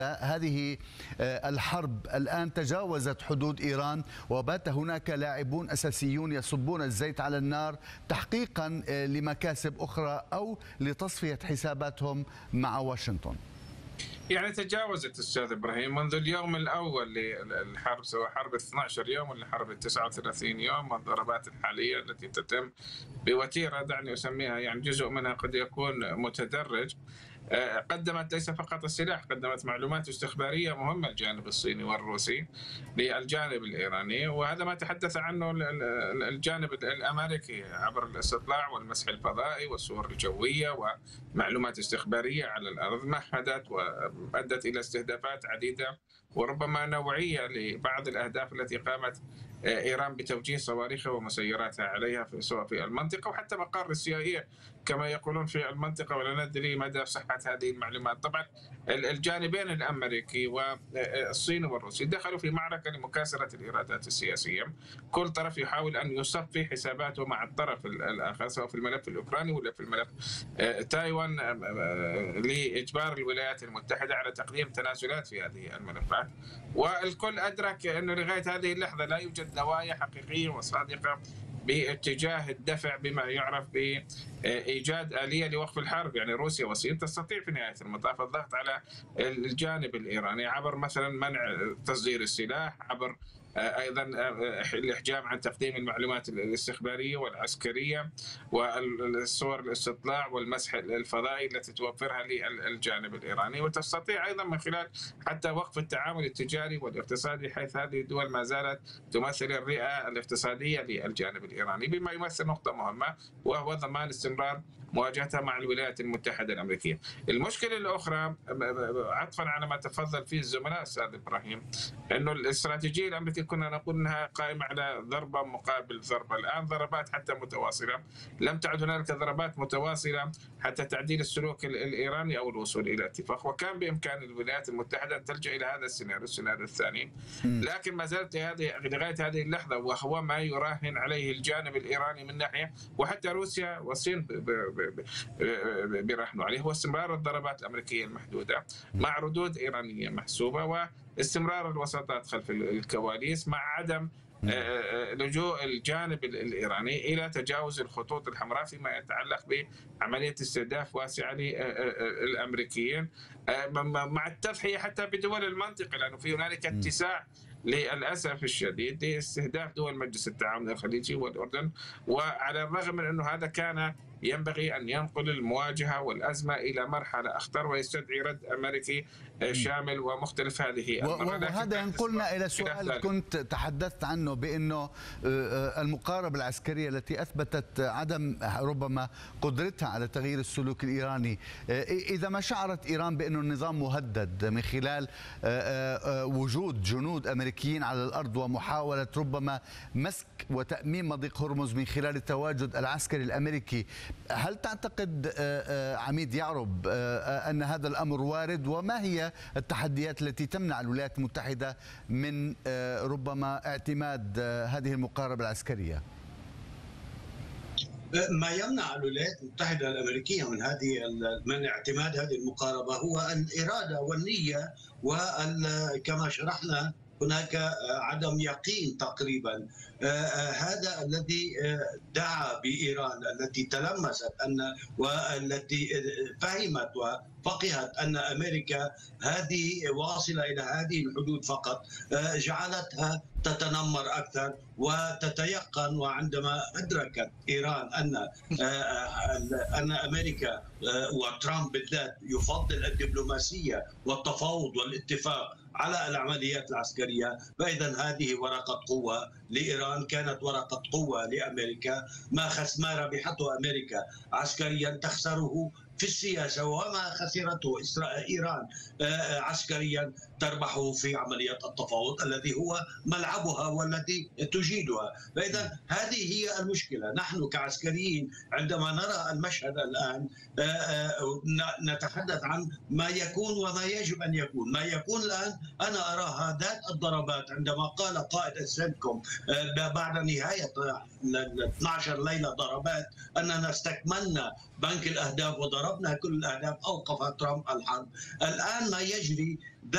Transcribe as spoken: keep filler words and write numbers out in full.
هذه الحرب الآن تجاوزت حدود إيران، وبات هناك لاعبون أساسيون يصبون الزيت على النار تحقيقا لمكاسب أخرى أو لتصفية حساباتهم مع واشنطن. يعني تجاوزت أستاذ إبراهيم منذ اليوم الأول للحرب، سواء حرب اثني عشر يوم ولا حرب تسعة وثلاثين يوم، والضربات الحالية التي تتم بوتيرة دعني أسميها، يعني جزء منها قد يكون متدرج، قدمت ليس فقط السلاح، قدمت معلومات استخبارية مهمة الجانب الصيني والروسي للجانب الإيراني، وهذا ما تحدث عنه الجانب الأمريكي عبر الاستطلاع والمسح الفضائي والصور الجوية ومعلومات استخبارية على الأرض، مهدت وأدت إلى استهدافات عديدة وربما نوعية لبعض الأهداف التي قامت إيران بتوجيه صواريخها ومسيراتها عليها في سواء في المنطقة وحتى مقر السياسية كما يقولون في المنطقة، ولا ندري مدى صحة هذه المعلومات. طبعا الجانبين الأمريكي والصيني والروسي دخلوا في معركة لمكاسرة الإرادات السياسية، كل طرف يحاول أن يصفي حساباته مع الطرف الآخر سواء في الملف الأوكراني ولا في الملف تايوان، لإجبار الولايات المتحدة على تقديم تنازلات في هذه الملفات. والكل أدرك أنه لغاية هذه اللحظة لا يوجد نوايا حقيقية وصادقة باتجاه الدفع بما يعرف بإيجاد آلية لوقف الحرب. يعني روسيا والصين تستطيع في نهاية المطاف الضغط على الجانب الإيراني عبر مثلا منع تصدير السلاح، عبر أيضا الإحجام عن تقديم المعلومات الاستخبارية والعسكرية والصور الاستطلاع والمسح الفضائي التي توفرها للجانب الإيراني، وتستطيع أيضا من خلال حتى وقف التعامل التجاري والاقتصادي، حيث هذه الدول ما زالت تمثل الرئة الاقتصادية للجانب الإيراني، بما يمثل نقطة مهمة وهو ضمان استمرار مواجهتها مع الولايات المتحدة الأمريكية. المشكلة الأخرى عطفا على ما تفضل فيه الزملاء أستاذ إبراهيم، أنه الاستراتيجية الأمريكية كنا نقول أنها قائمة على ضربة مقابل ضربة، الآن ضربات حتى متواصلة، لم تعد هنالك ضربات متواصلة حتى تعديل السلوك الإيراني أو الوصول إلى اتفاق، وكان بإمكان الولايات المتحدة أن تلجأ إلى هذا السيناريو السيناريو الثاني، لكن ما زالت لغاية هذه اللحظة وهو ما يراهن عليه الجانب الإيراني من ناحية وحتى روسيا والصين بيراهنوا عليه، هو استمرار الضربات الأمريكية المحدودة مع ردود إيرانية محسوبة واستمرار الوساطات خلف الكواليس، مع عدم لجوء الجانب الإيراني إلى تجاوز الخطوط الحمراء فيما يتعلق بعملية استهداف واسعة للأمريكيين، مع التضحية حتى بدول المنطقة، لأنه في هنالك اتساع للأسف الشديد لاستهداف دول مجلس التعاون الخليجي والأردن، وعلى الرغم من أنه هذا كان ينبغي أن ينقل المواجهة والأزمة إلى مرحلة أخطر ويستدعي رد أمريكي شامل ومختلف هذه المرة. وهذا ينقلنا إلى سؤال كنت تحدثت عنه، بأنه المقاربة العسكرية التي أثبتت عدم ربما قدرتها على تغيير السلوك الإيراني، إذا ما شعرت إيران بأنه النظام مهدد من خلال وجود جنود أمريكيين على الأرض ومحاولة ربما مسك وتأمين مضيق هرمز من خلال التواجد العسكري الأمريكي، هل تعتقد عميد يعرب أن هذا الأمر وارد؟ وما هي التحديات التي تمنع الولايات المتحدة من ربما اعتماد هذه المقاربة العسكرية؟ ما يمنع الولايات المتحدة الأمريكية من هذه من اعتماد هذه المقاربة هو الإرادة والنية، وكما شرحنا هناك عدم يقين تقريبا. هذا الذي دعا بإيران التي تلمست أن والتي فهمت وفقهت أن أمريكا هذه واصلة إلى هذه الحدود فقط، جعلتها تتنمر أكثر وتتيقن. وعندما أدركت إيران أن أن أمريكا وترامب بالذات يفضل الدبلوماسية والتفاوض والاتفاق على العمليات العسكرية، فإذا هذه ورقة قوة لإيران، كانت ورقة قوة لأمريكا. ما خس ما ربحته أمريكا عسكريا تخسره في السياسة، وما خسرته إيران عسكريا تربحه في عملية التفاوض الذي هو ملعبها والذي تجيدها. فإذا هذه هي المشكلة. نحن كعسكريين عندما نرى المشهد الآن نتحدث عن ما يكون وما يجب أن يكون. ما يكون الآن أنا أراها ذات الضربات، عندما قال قائد السنتكوم بعد نهاية اثني عشر ليلة ضربات أننا استكملنا بنك الأهداف وضربنا كل الأهداف، أوقف ترامب الحرب. الآن ما يجري